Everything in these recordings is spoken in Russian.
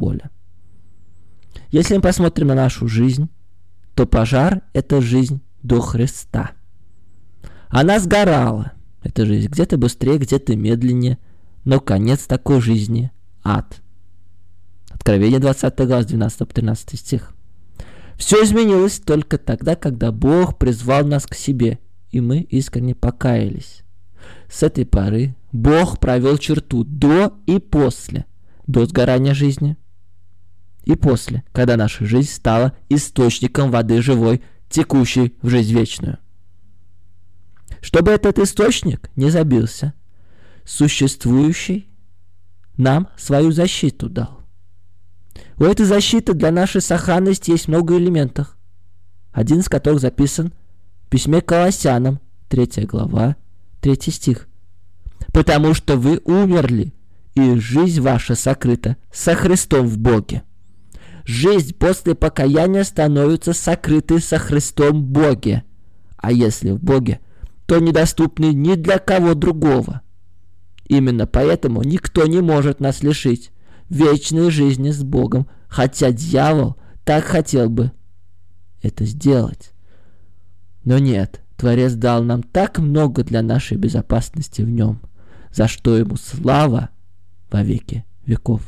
поля. Если мы посмотрим на нашу жизнь, то пожар – это жизнь до Христа. Она сгорала, эта жизнь, где-то быстрее, где-то медленнее, но конец такой жизни – ад. Откровение 20 глава, 12-13 стих. Все изменилось только тогда, когда Бог призвал нас к себе, и мы искренне покаялись. С этой поры Бог провел черту до и после, до сгорания жизни, и после, когда наша жизнь стала источником воды живой, текущей в жизнь вечную. Чтобы этот источник не забился, существующий нам свою защиту дал. У этой защиты для нашей сохранности есть много элементов, один из которых записан в письме к Колоссянам, 3 глава, 3 стих. «Потому что вы умерли, и жизнь ваша сокрыта со Христом в Боге». Жизнь после покаяния становится сокрытой со Христом в Боге. А если в Боге, то недоступны ни для кого другого. Именно поэтому никто не может нас лишить вечной жизни с Богом, хотя дьявол так хотел бы это сделать. Но нет, Творец дал нам так много для нашей безопасности в нем, за что ему слава во веки веков.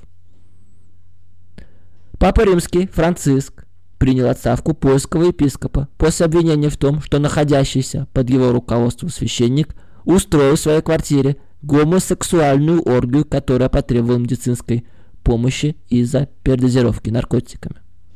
Папа Римский Франциск принял отставку польского епископа после обвинения в том, что находящийся под его руководством священник устроил в своей квартире гомосексуальную оргию, которая потребовала медицинской помощи из-за передозировки наркотиками.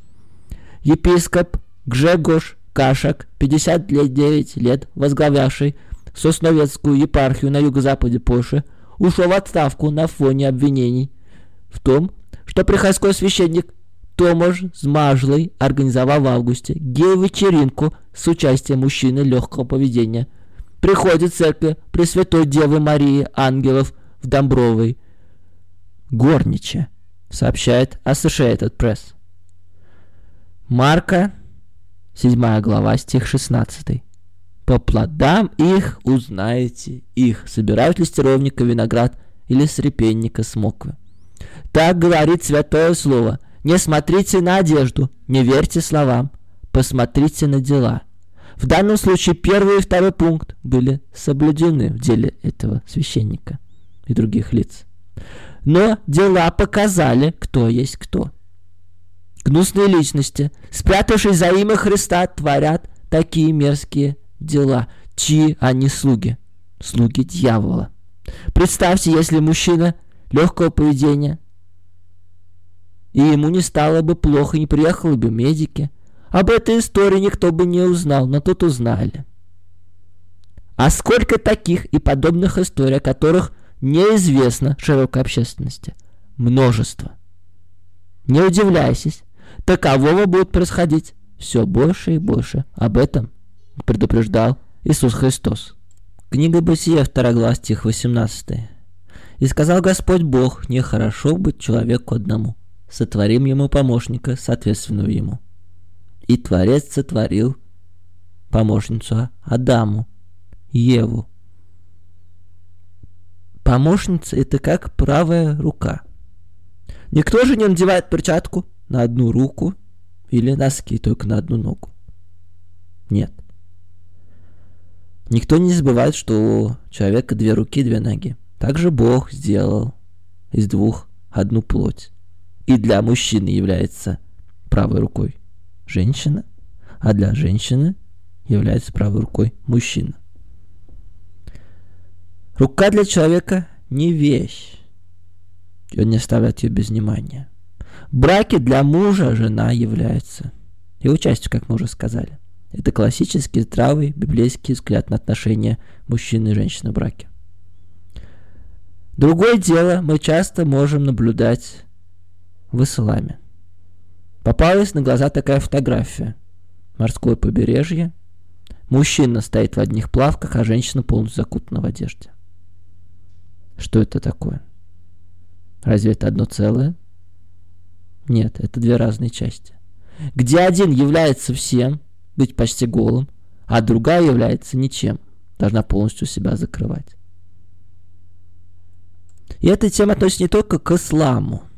Епископ Гжегош Кашак, 59 лет, возглавлявший Сосновецкую епархию на юго-западе Польши, ушел в отставку на фоне обвинений в том, что приходской священник Томаш Змажлый организовал в августе гей-вечеринку с участием мужчины легкого поведения. Приходит в церкви Пресвятой Девы Марии Ангелов в Домбровой Горниче, сообщает Associated Press. Марка, 7 глава, стих 16. «По плодам их узнаете их, собирают ли стеровника виноград или с репейника смоквы. Так говорит Святое Слово. Не смотрите на одежду, не верьте словам, посмотрите на дела». В данном случае первый и второй пункт были соблюдены в деле этого священника и других лиц. Но дела показали, кто есть кто. Гнусные личности, спрятавшись за имя Христа, творят такие мерзкие дела, чьи они слуги, слуги дьявола. Представьте, если мужчина легкого поведения, и ему не стало бы плохо, не приехали бы медики. Об этой истории никто бы не узнал, но тут узнали. А сколько таких и подобных историй, о которых неизвестно широкой общественности? Множество. Не удивляйтесь, такового будет происходить все больше и больше. Об этом предупреждал Иисус Христос. Книга Бытия, 2 глава, стих 18. «И сказал Господь Бог, нехорошо быть человеку одному. Сотворим ему помощника, соответственного ему. И Творец сотворил помощницу Адаму, Еву». Помощница – это как правая рука. Никто же не надевает перчатку на одну руку или носки только на одну ногу. Нет. Никто не забывает, что у человека 2 руки, 2 ноги. Также Бог сделал из 2 одну плоть. И для мужчины является правой рукой женщина, а для женщины является правой рукой мужчина. Рука для человека не вещь, и он не оставляет ее без внимания. В браке для мужа жена является его частью, как мы уже сказали. Это классический здравый библейский взгляд на отношения мужчины и женщины в браке. Другое дело мы часто можем наблюдать в исламе. Попалась на глаза такая фотография. Морское побережье. Мужчина стоит в одних плавках, а женщина полностью закутана в одежде. Что это такое? Разве это одно целое? Нет, это 2 разные части. Где один является всем, быть почти голым, а другая является ничем, должна полностью себя закрывать. И эта тема относится не только к исламу.